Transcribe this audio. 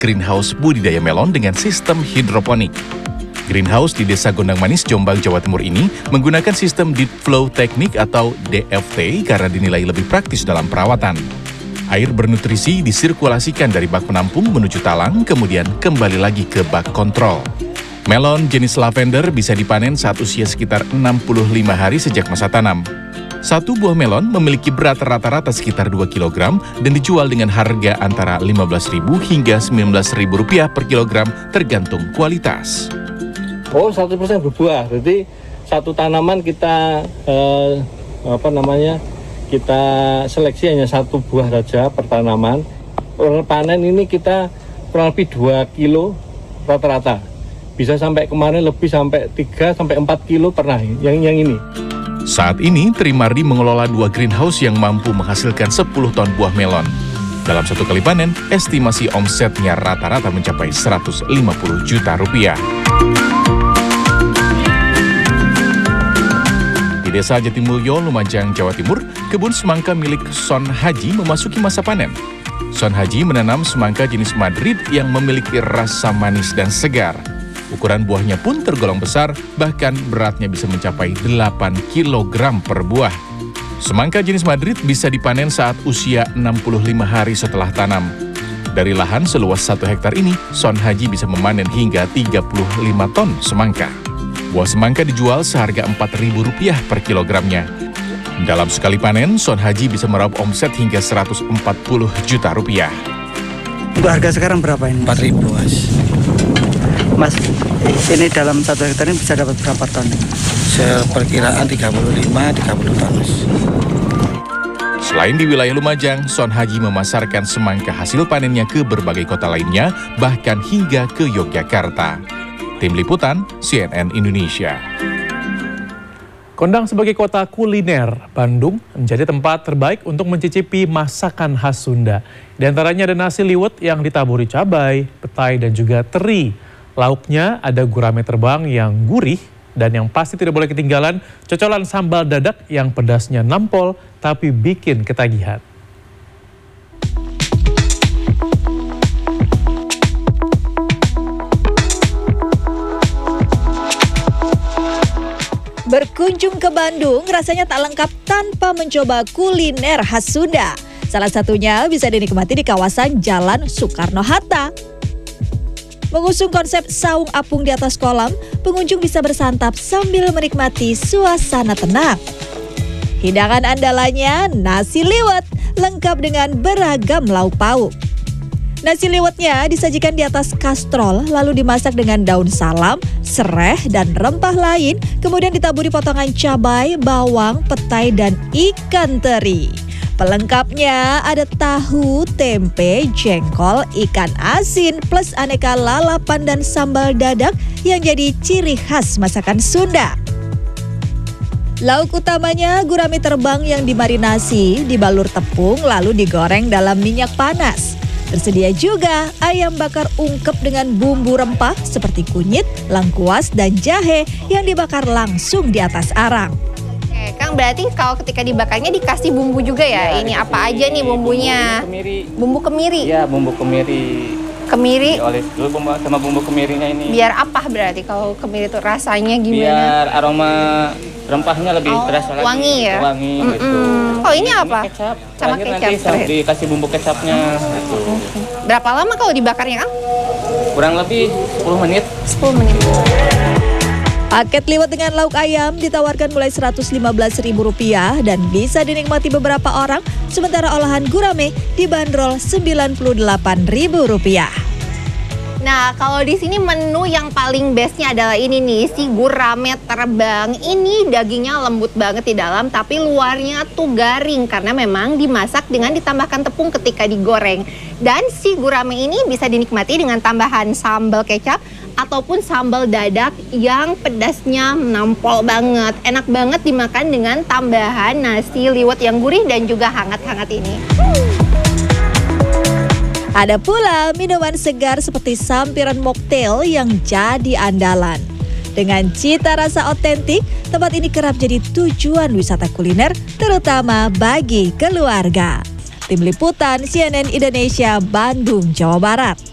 greenhouse budidaya melon dengan sistem hidroponik. Greenhouse di Desa Gondang Manis, Jombang, Jawa Timur ini menggunakan sistem deep flow teknik atau DFT karena dinilai lebih praktis dalam perawatan. Air bernutrisi disirkulasikan dari bak penampung menuju talang, kemudian kembali lagi ke bak kontrol. Melon jenis lavender bisa dipanen saat usia sekitar 65 hari sejak masa tanam. Satu buah melon memiliki berat rata-rata sekitar 2 kg dan dijual dengan harga antara Rp15.000 hingga Rp19.000 per kilogram tergantung kualitas. 100% berbuah, jadi satu tanaman kita kita seleksi hanya satu buah saja per tanaman. Panen ini kita kurang lebih 2 kilo rata-rata. Bisa sampai kemarin lebih sampai 3-4 kilo pernah yang ini. Saat ini, Trimardi mengelola 2 greenhouse yang mampu menghasilkan 10 ton buah melon. Dalam satu kali panen, estimasi omsetnya rata-rata mencapai Rp150 juta. Di Desa Jatimulyo, Lumajang, Jawa Timur, kebun semangka milik Son Haji memasuki masa panen. Son Haji menanam semangka jenis Madrid yang memiliki rasa manis dan segar. Ukuran buahnya pun tergolong besar, bahkan beratnya bisa mencapai 8 kg per buah. Semangka jenis Madrid bisa dipanen saat usia 65 hari setelah tanam. Dari lahan seluas 1 hektar ini, Son Haji bisa memanen hingga 35 ton semangka. Buah semangka dijual seharga Rp4.000 per kilogramnya. Dalam sekali panen, Son Haji bisa meraup omset hingga Rp140 juta. Untuk harga sekarang berapa ini? 4.000, Mas. Mas, ini dalam 1 hektar ini bisa dapat berapa ton? Perkiraan 35-30 ton, Mas. Selain di wilayah Lumajang, Son Haji memasarkan semangka hasil panennya ke berbagai kota lainnya, bahkan hingga ke Yogyakarta. Tim Liputan, CNN Indonesia. Kondang sebagai kota kuliner, Bandung menjadi tempat terbaik untuk mencicipi masakan khas Sunda. Di antaranya ada nasi liwet yang ditaburi cabai, petai, dan juga teri. Lauknya ada gurame terbang yang gurih dan yang pasti tidak boleh ketinggalan cocolan sambal dadak yang pedasnya nampol tapi bikin ketagihan. Berkunjung ke Bandung rasanya tak lengkap tanpa mencoba kuliner khas Sunda. Salah satunya bisa dinikmati di kawasan Jalan Soekarno-Hatta. Mengusung konsep saung apung di atas kolam, pengunjung bisa bersantap sambil menikmati suasana tenang. Hidangan andalannya nasi liwet, lengkap dengan beragam lauk pauk. Nasi liwetnya disajikan di atas kastrol, lalu dimasak dengan daun salam, sereh, dan rempah lain, kemudian ditaburi potongan cabai, bawang, petai, dan ikan teri. Pelengkapnya ada tahu, tempe, jengkol, ikan asin, plus aneka lalapan dan sambal dadak yang jadi ciri khas masakan Sunda. Lauk utamanya gurame terbang yang dimarinasi, dibalur tepung, lalu digoreng dalam minyak panas. Tersedia juga ayam bakar ungkep dengan bumbu rempah seperti kunyit, lengkuas, dan jahe yang dibakar langsung di atas arang. Kang, berarti kalau ketika dibakarnya dikasih bumbu juga ya? Ini apa aja nih bumbunya? Bumbu kemiri. Iya, bumbu kemiri. Kemiri. Dioles dulu sama bumbu kemirinya ini. Biar apa berarti kalau kemiri itu rasanya gimana? Biar aroma rempahnya lebih terasa lagi. Wangi ya? Wangi gitu. Oh, ini apa? Kecap. Sama Terakhir kecap. nanti dikasih bumbu kecapnya. Gitu. Berapa lama kalau dibakarnya, Kang? Kurang lebih 10 menit. 10 menit. Paket liwet dengan lauk ayam ditawarkan mulai Rp115.000 dan bisa dinikmati beberapa orang, sementara olahan gurame dibanderol Rp98.000. Nah, kalau di sini menu yang paling bestnya adalah ini nih, si gurame terbang. Ini dagingnya lembut banget di dalam, tapi luarnya tuh garing karena memang dimasak dengan ditambahkan tepung ketika digoreng. Dan si gurame ini bisa dinikmati dengan tambahan sambal kecap ataupun sambal dadak yang pedasnya nampol banget. Enak banget dimakan dengan tambahan nasi liwet yang gurih dan juga hangat-hangat ini. Ada pula minuman segar seperti sampiran mocktail yang jadi andalan. Dengan cita rasa otentik, tempat ini kerap jadi tujuan wisata kuliner, terutama bagi keluarga. Tim Liputan CNN Indonesia, Bandung, Jawa Barat.